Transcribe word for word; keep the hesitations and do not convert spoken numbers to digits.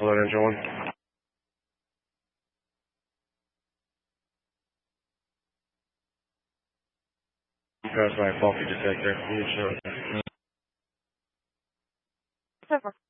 Hello, engine one. Pass by faulty detector. You show.